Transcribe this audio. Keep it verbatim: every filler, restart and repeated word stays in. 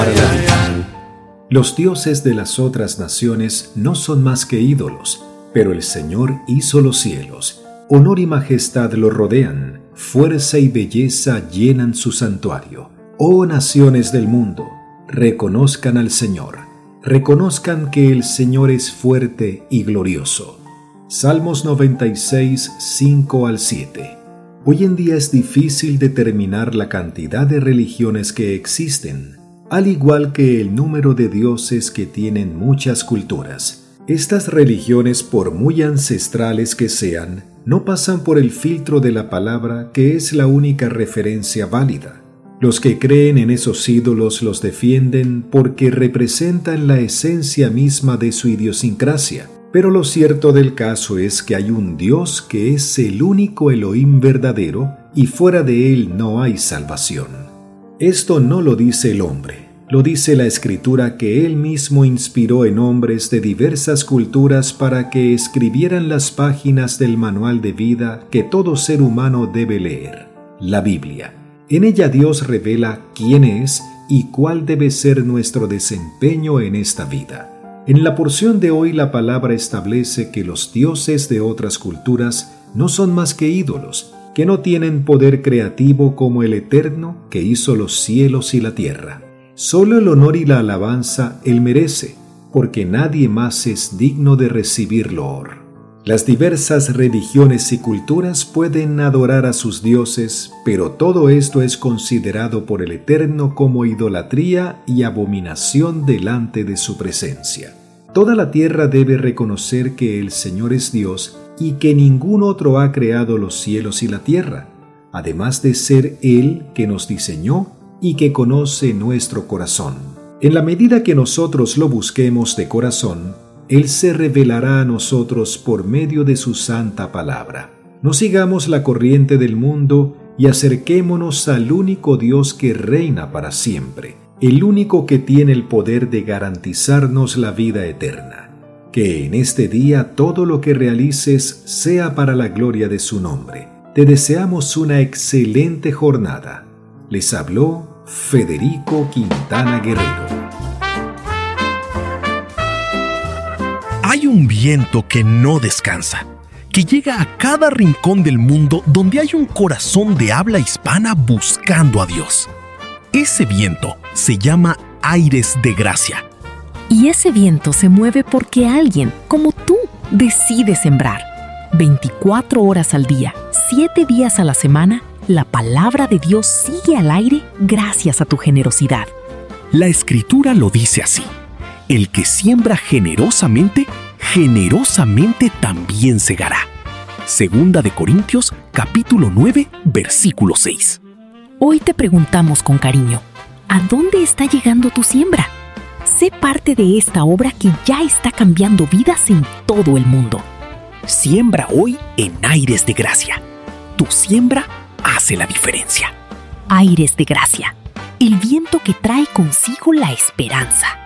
Los dioses de las otras naciones no son más que ídolos, pero el Señor hizo los cielos. Honor y majestad lo rodean, fuerza y belleza llenan su santuario. Oh naciones del mundo, reconozcan al Señor, reconozcan que el Señor es fuerte y glorioso. Salmos noventa y seis, cinco al siete. Hoy en día es difícil determinar la cantidad de religiones que existen, al igual que el número de dioses que tienen muchas culturas. Estas religiones, por muy ancestrales que sean, no pasan por el filtro de la palabra, que es la única referencia válida. Los que creen en esos ídolos los defienden porque representan la esencia misma de su idiosincrasia. Pero lo cierto del caso es que hay un Dios que es el único Elohim verdadero y fuera de él no hay salvación. Esto no lo dice el hombre, lo dice la Escritura, que él mismo inspiró en hombres de diversas culturas para que escribieran las páginas del manual de vida que todo ser humano debe leer, la Biblia. En ella Dios revela quién es y cuál debe ser nuestro desempeño en esta vida. En la porción de hoy la palabra establece que los dioses de otras culturas no son más que ídolos, que no tienen poder creativo como el Eterno que hizo los cielos y la tierra. Solo el honor y la alabanza Él merece, porque nadie más es digno de recibir loor. Las diversas religiones y culturas pueden adorar a sus dioses, pero todo esto es considerado por el Eterno como idolatría y abominación delante de su presencia. Toda la tierra debe reconocer que el Señor es Dios y que ningún otro ha creado los cielos y la tierra, además de ser Él que nos diseñó y que conoce nuestro corazón. En la medida que nosotros lo busquemos de corazón, Él se revelará a nosotros por medio de su santa palabra. No sigamos la corriente del mundo y acerquémonos al único Dios que reina para siempre, el único que tiene el poder de garantizarnos la vida eterna. Que en este día todo lo que realices sea para la gloria de su nombre. Te deseamos una excelente jornada. Les habló Federico Quintana Guerrero. Hay un viento que no descansa, que llega a cada rincón del mundo donde hay un corazón de habla hispana buscando a Dios. Ese viento se llama aires de gracia. Y ese viento se mueve porque alguien, como tú, decide sembrar. veinticuatro horas al día, siete días a la semana, la palabra de Dios sigue al aire gracias a tu generosidad. La Escritura lo dice así: el que siembra generosamente, generosamente también segará. Segunda de Corintios, capítulo nueve, versículo seis. Hoy te preguntamos con cariño, ¿a dónde está llegando tu siembra? Sé parte de esta obra que ya está cambiando vidas en todo el mundo. Siembra hoy en Aires de Gracia. Tu siembra hace la diferencia. Aires de Gracia, el viento que trae consigo la esperanza.